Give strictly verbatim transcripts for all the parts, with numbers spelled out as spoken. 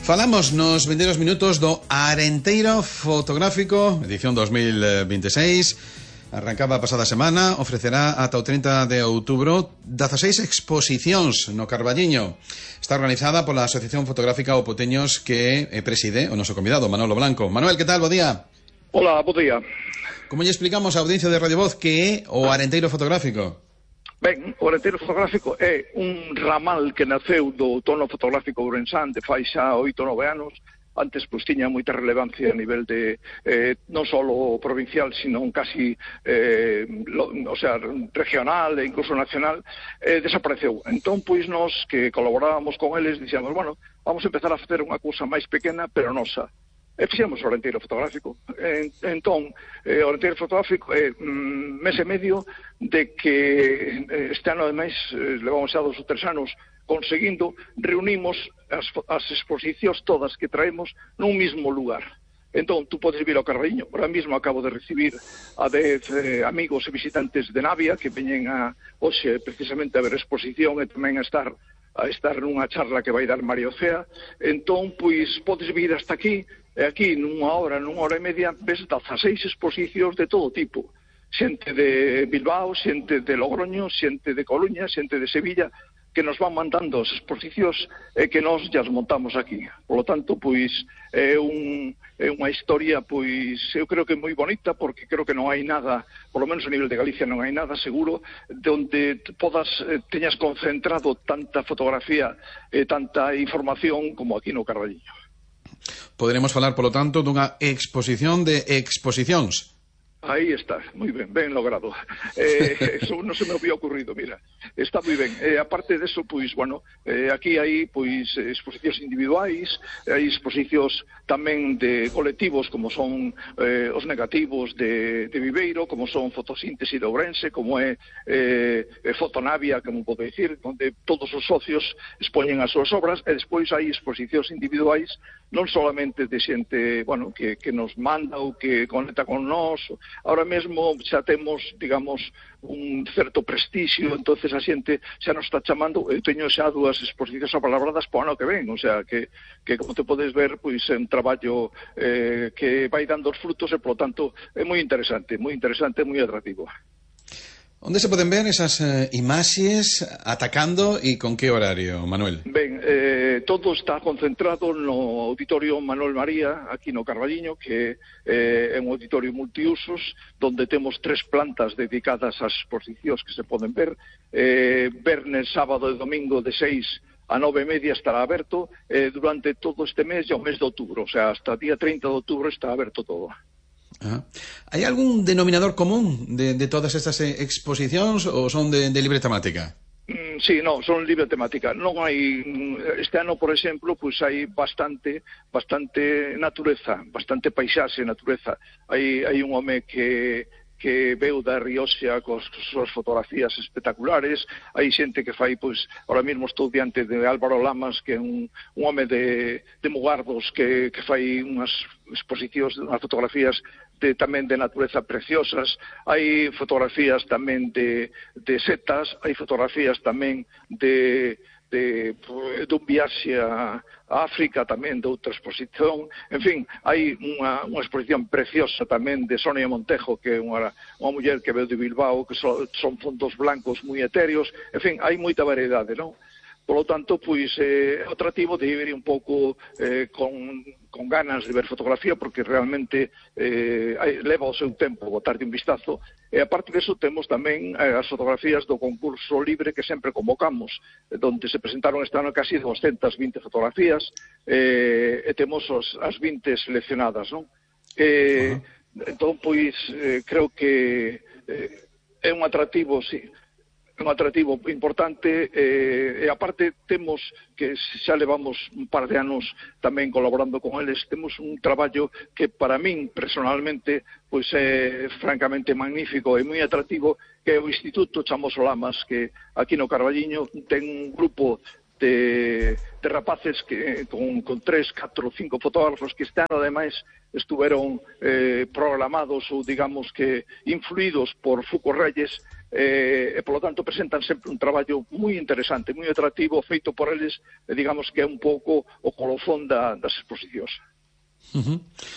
Falamos nos vindeiros minutos do Arenteiro Fotográfico, edición dos mil veintiséis. Arrancaba a pasada semana, ofrecerá ata o trinta de outubro dezaseis exposicións no Carballiño. Está organizada pola Asociación Fotográfica O Poteños, que preside o noso convidado, Manolo Blanco. Manuel, que tal? Bo día. Hola, bo día. Como lle explicamos á audiencia de Radio Voz que é o Arenteiro Fotográfico? Ben, o Arenteiro Fotográfico é un ramal que naceu do tono fotográfico ourensán de fai xa oito, nove anos. Antes, pois, tiña moita relevancia a nivel de, eh, non só provincial, sino casi, eh, lo, o sea, regional e incluso nacional, eh, desapareceu. Entón, pois, nós que colaborábamos con eles, dixemos, bueno, vamos a empezar a facer unha cousa máis pequena, pero nosa. E fixemos o Arenteiro Fotográfico. E, entón, eh, o Arenteiro Fotográfico é mm, mes e medio de que eh, este ano, ademais, eh, levamos xa dos ou tres anos conseguindo, reunimos as, as exposicións todas que traemos nun mismo lugar. Entón, tú podes vir ao Carballiño. Ahora mesmo acabo de recibir a dez eh, amigos e visitantes de Navia que veñen a, hoxe, precisamente a ver a exposición e tamén a estar a estar nunha charla que vai dar Mario Cea. Entón, pois, podes vir hasta aquí, e aquí, nunha hora, nunha hora e media, ves dezaseis exposicións de todo tipo. Xente de Bilbao, xente de Logroño, xente de Coruña, xente de Sevilla, que nos van mandando as exposicións e que nós já as montamos aquí. Por lo tanto, pois, é, un, é unha historia, pois, eu creo que moi bonita, porque creo que non hai nada, por lo menos a nivel de Galicia non hai nada seguro, donde podas, eh, teñas concentrado tanta fotografía e tanta información como aquí no Carballiño. Poderemos falar, polo tanto, dunha exposición de exposicións. Aí está, moi ben, ben logrado. Eh, eso non se me había ocurrido, mira. Está moi ben. Eh, aparte deso, pois, bueno, eh, aquí hai, pois, exposicións individuais, hai exposicións tamén de colectivos, como son eh, os negativos de, de Viveiro, como son Fotosíntese de Ourense, como é eh, Fotonavia, como pode dicir, onde todos os socios expoñen as súas obras, e despois hai exposicións individuais, non solamente de xente, bueno, que, que nos manda ou que conecta con nós. Ahora mesmo xa temos, digamos, un certo prestixio, entonces a xente xa nos está chamando. Eu teño xa dúas exposicións apalabradas para o ano que ven, o sea, que, que como te podes ver, pois é un traballo eh, que vai dando os frutos e, polo tanto, é moi interesante, moi interesante, moi atractivo. Onde se poden ver esas eh, imaxes atacando e con que horario, Manuel? Ben, eh, todo está concentrado no Auditorio Manuel María, aquí no Carballiño, que eh, é un auditorio multiusos, donde temos tres plantas dedicadas ás exposicións que se poden ver. Eh, vernes, sábado e domingo de seis a nove e media estará aberto, eh, durante todo este mes e o mes de outubro, o sea, hasta o día trinta de outubro está aberto todo. Ah. Hai algún denominador común de, de todas estas exposicións ou son de, de libre temática? Mm, sí, non, son libre temática. Non hai, este ano, por exemplo, pois hai bastante bastante natureza, bastante paisaxe, natureza. Hai, hai un home que que veu da Rioxa cos súas fotografías espectaculares. Hai xente que fai, pois, ahora mesmo estou diante de Álvaro Lamas, que é un, un home de, de Mugardos, que, que fai unhas exposicións, unhas fotografías de, tamén de natureza preciosas. Hai fotografías tamén de, de setas, hai fotografías tamén de, de, de un viaxe a África, tamén de outra exposición. En fin, hai unha, unha exposición preciosa tamén de Sonia Montejo, que é unha, unha muller que veu de Bilbao, que so, son fondos blancos moi etéreos. En fin, hai moita variedade, non? Por lo tanto, pois, é eh, atractivo de ir un pouco eh, con, con ganas de ver fotografía, porque realmente eh, leva o seu tempo botarlle un vistazo. E aparte disso, temos tamén eh, as fotografías do concurso libre que sempre convocamos, donde se presentaron este ano casi doscientas vinte fotografías, eh, e temos os, as vinte seleccionadas, non? Eh, uh-huh. Entón, pois, eh, creo que eh, é un atractivo, sí, un atractivo importante, eh, e aparte temos que xa levamos un par de anos tamén colaborando con eles, temos un traballo que para min personalmente pois é francamente magnífico e moi atractivo, que é o Instituto Chamoso Lamas, que aquí no Carballiño ten un grupo de, de rapaces que con, con tres, catro, cinco fotógrafos que este ano ademais estuveron eh, programados ou digamos que influídos por Fuco Reyes, e, e polo tanto presentan sempre un traballo moi interesante, moi atractivo, feito por eles, e digamos que é un pouco o colofón da, das exposicións. Uh-huh.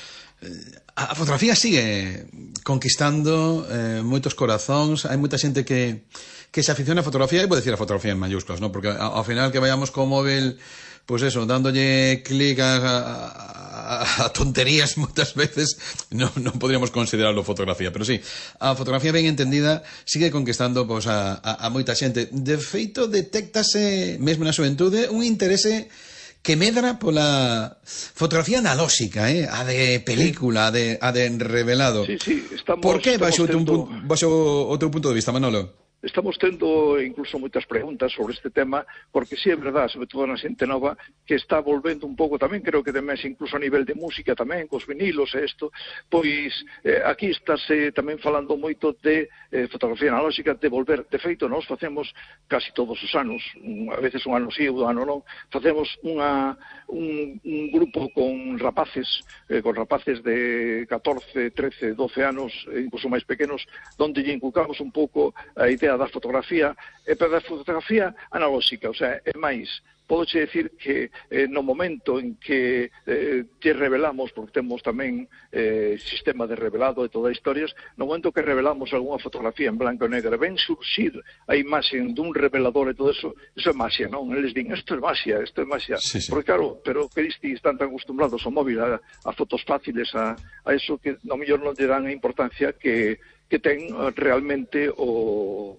A fotografía sigue conquistando eh, moitos corazóns, hai moita xente que, que se aficiona a fotografía, e vou decir a fotografía en mayúsculas, ¿no? Porque ao final que vayamos co móvil, pois pues eso, dándolle clic a, a, a tonterías moitas veces, non, non podríamos considerarlo fotografía, pero sí, a fotografía ben entendida sigue conquistando pois, a, a, a moita xente. De feito, detéctase mesmo na xuventude un interese que medra pola fotografía analóxica, eh? A de película, a de, a de revelado. Sí, sí, estamos... Por que baixo tendo... outro punto de vista, Manolo? Estamos tendo incluso moitas preguntas sobre este tema, porque si sí é verdade, sobre todo na xente nova, que está volvendo un pouco tamén, creo que demais incluso a nivel de música tamén, cos vinilos e isto, pois eh, aquí estáse tamén falando moito de eh, fotografía analóxica, de volver, de feito, nós facemos casi todos os anos, a veces un ano sí, un ano non, facemos unha, un, un grupo con rapaces, eh, con rapaces de catorce, trece, doce anos, incluso máis pequenos, donde lle inculcamos un pouco a idea da fotografía, e para a fotografía analóxica, o sea, é máis, podoche decir que eh, no momento en que eh, te revelamos, porque temos tamén eh, sistema de revelado e todas as historias, no momento que revelamos algunha fotografía en blanco e negro, ven surxir a imaxe dun revelador e todo eso, eso é magia, non? Eles din, isto é magia, isto é magia, sí, sí. Porque claro, pero que diste, están tan acostumbrados ao móvil, a, a fotos fáciles, a, a eso que no mellor non lle dan a importancia que que ten realmente o,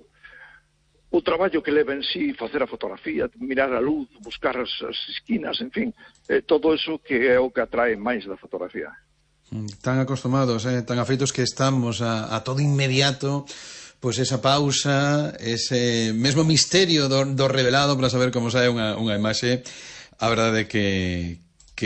o traballo que leva en sí facer a fotografía, mirar a luz, buscar as, as esquinas, en fin, eh, todo eso que é o que atrae máis da fotografía. Tan acostumados, eh, tan afeitos que estamos a, a todo inmediato, pois esa pausa, ese mesmo misterio do, do revelado para saber como sae unha, unha imaxe, a verdade que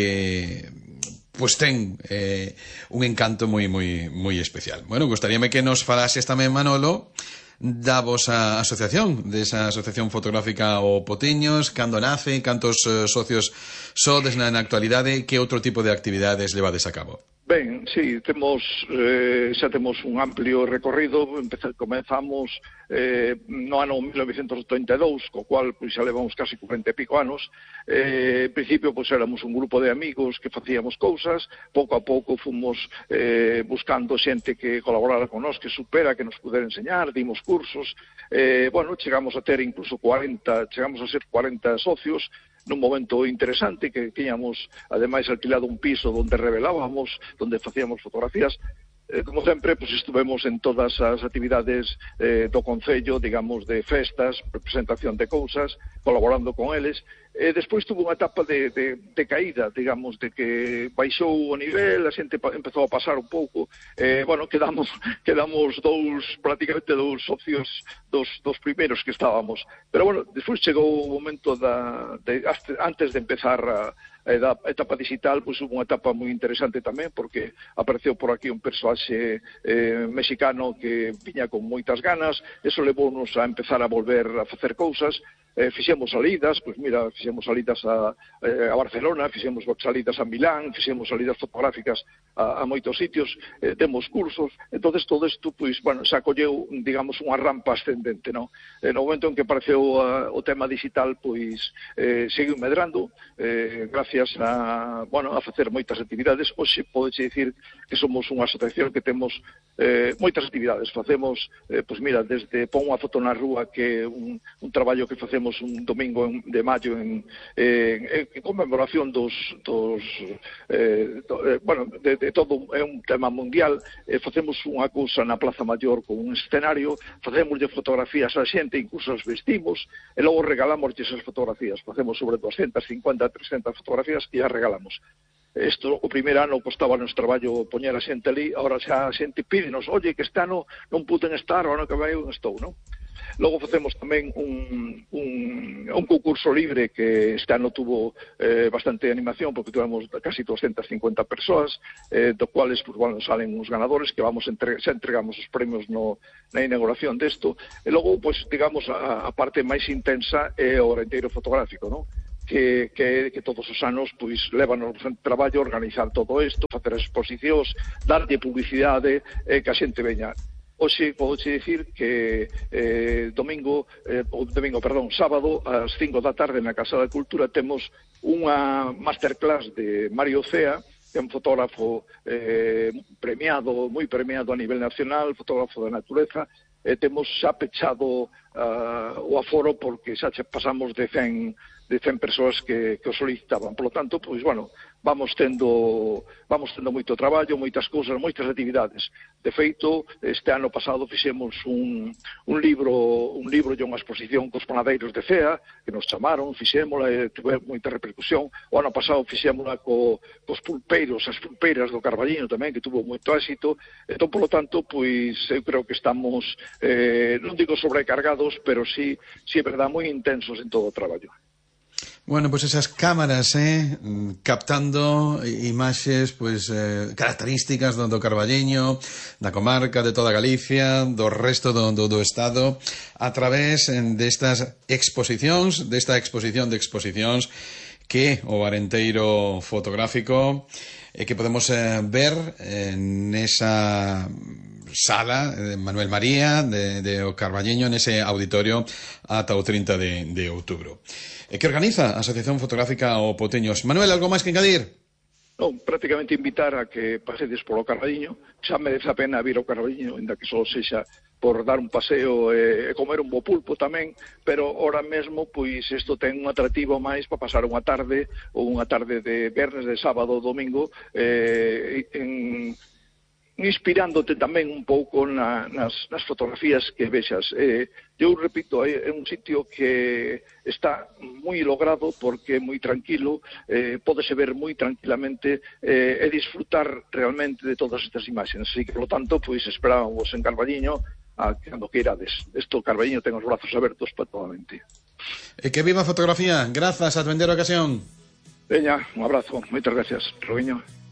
que pois ten eh, un encanto moi moi moi especial. Bueno, gustaríame que nos falases tamén, Manolo, da vosa asociación, desa asociación fotográfica O Potiños, cando nace, cantos eh, socios sodes na, na actualidade, que outro tipo de actividades levades a cabo? Ben, sí, temos, eh, xa temos un amplio recorrido, Empeza, comenzamos eh, no ano mil novecentos oitenta e dous, co cual pois, xa levamos casi cuarenta e pico anos. Eh, en principio, pois, éramos un grupo de amigos que facíamos cousas, pouco a pouco fomos eh, buscando xente que colaborara con nós, que supera, que nos pudera enseñar, dimos cursos, eh, bueno, chegamos a ter incluso cuarenta, chegamos a ser cuarenta socios, nun momento interesante, que tiñamos ademais alquilado un piso onde revelábamos, onde facíamos fotografías. Eh, como sempre, pues, estuvemos en todas as actividades eh, do Concello, digamos, de festas, presentación de cousas, colaborando con eles. E despois tuvo unha etapa de, de, de caída, digamos, de que baixou o nivel, a xente empezou a pasar un pouco, eh, bueno, quedamos quedamos dous, prácticamente dous socios dos, dos primeiros que estábamos. Pero, bueno, despois chegou o momento da, de, antes de empezar a a etapa digital, pois hubo unha etapa moi interesante tamén, porque apareceu por aquí un persoaxe eh, mexicano que viña con moitas ganas, eso levounos a empezar a volver a facer cousas, eh, fixemos salidas, pois mira, fixemos salidas a, a Barcelona, fixemos salidas a Milán, fixemos salidas fotográficas a, a moitos sitios, eh, demos cursos, entonces todo isto, pois, bueno, se acolleu, digamos, unha rampa ascendente, non? Eh, no momento en que apareceu a, o tema digital, pois, eh, seguiu medrando, eh, gracias a, bueno, a facer moitas actividades. Hoxe podeche dicir que somos unha asociación que temos eh, moitas actividades. Facemos, eh, pois mira, desde pon unha foto na rúa, que é un, un traballo que facemos un domingo en, de maio en, en, en conmemoración dos, dos eh, do, eh, bueno, de, de todo, é un tema mundial. Eh, facemos unha cousa na Plaza Maior con un escenario, facemos de fotografías a xente, incluso as vestimos, e logo regalamos esas fotografías. Facemos sobre doscientas cincuenta, trescentas fotografías e as regalamos. Isto, o primeiro ano costaba nos traballo poñer a xente ali, agora xa a xente pídenos, oye, que este ano non puden estar, o ano que vai eu estou, non? Logo facemos tamén un, un, un concurso libre que este ano tuvo eh, bastante animación, porque tuvemos casi doscientas cincuenta persoas, eh, do cuales pues, bueno, salen uns ganadores que vamos entre, xa entregamos os premios no, na inauguración desto. E logo, pues, digamos, a, a parte máis intensa é o renteiro fotográfico, non? Que, que, que todos os anos pois levan o traballo organizar todo isto, facer exposicións, darlle publicidade, e que a xente veña. Hoxe podo che dicir que eh, domingo, eh, domingo, perdón, sábado ás cinco da tarde na Casa da Cultura temos unha masterclass de Mario Cea, que é un fotógrafo eh, premiado, moi premiado a nivel nacional, fotógrafo da natureza. Eh, temos xa pechado uh, o aforo porque xa pasamos de cen de cen persoas que, que o solicitaban. Por lo tanto, pois, bueno, vamos tendo vamos tendo moito traballo, moitas cousas, moitas actividades. De feito, este ano pasado fixemos un, un libro un libro e unha exposición cos panadeiros de Cea, que nos chamaron, fixémola e tuve moita repercusión. O ano pasado fixémola co, cos pulpeiros, as pulpeiras do Carballiño tamén, que tuvo moito éxito. Entón, por lo tanto, pois, eu creo que estamos, eh, non digo sobrecargados, pero sí, sí é verdad, moi intensos en todo o traballo. Bueno, pues esas cámaras, eh, captando imaxes, pues, eh, características do, do Carballiño, da comarca, de toda Galicia, do resto do, do, do Estado, a través destas exposicións, desta exposición de exposicións que o Arenteiro fotográfico eh, que podemos eh, ver en esa sala de Manuel María de, de o Carballiño, nese auditorio ata o trinta de, de outubro. E que organiza a Asociación Fotográfica O Poteños. Manuel, algo máis que engadir? Non, prácticamente invitar a que pasedes polo Carballiño. Xa merece a pena vir ao Carballiño, ainda que só sexa por dar un paseo e comer un bo pulpo tamén, pero ahora mesmo, pois, isto ten un atractivo máis para pasar unha tarde, ou unha tarde de viernes, de sábado ou domingo, eh, en... inspirándote tamén un pouco na, nas, nas fotografías que vexas. Eh, eu repito, é un sitio que está moi logrado porque é moi tranquilo, eh, pódese ver moi tranquilamente eh, e disfrutar realmente de todas estas imaxes. Así que, por lo tanto, pois esperábamos en Carballiño a cando que irades. Esto, Carballiño ten os brazos abertos para toda a mente. E que viva a fotografía. Grazas, a atender a ocasión. Veña, un abrazo. Moitas gracias, Robiño.